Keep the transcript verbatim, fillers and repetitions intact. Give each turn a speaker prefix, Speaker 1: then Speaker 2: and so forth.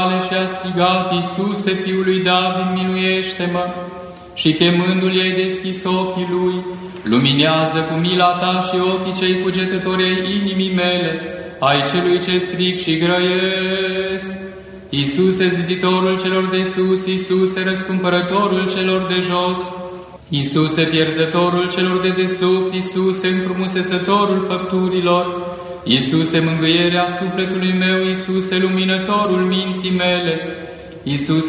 Speaker 1: și a strigat: Iisuse, Fiul lui David, miluiește-mă! Și chemându-l, i-ai deschis ochii lui. Luminează cu mila ta și ochii cei cugetători ai inimii mele, ai celui ce stric și grăiesc. Iisuse, ziditorul celor de sus, Iisuse, răscumpărătorul celor de jos, Iisuse, pierzătorul celor de desubt, Iisuse, înfrumusețătorul făpturilor, Iisuse, mângâierea sufletului meu, Iisuse, luminătorul minții mele, Iisuse,